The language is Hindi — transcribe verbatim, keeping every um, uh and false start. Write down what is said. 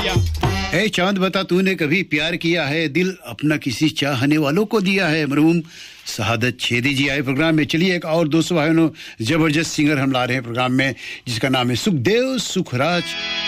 ए चांद बता तूने कभी प्यार किया है, दिल अपना किसी चाहने वालों को दिया है। मरहूम शहादत छेदी जी आए प्रोग्राम में। चलिए एक और दोस्तों भाइयों जबरदस्त सिंगर हम ला रहे हैं प्रोग्राम में, जिसका नाम है सुखदेव सुखराज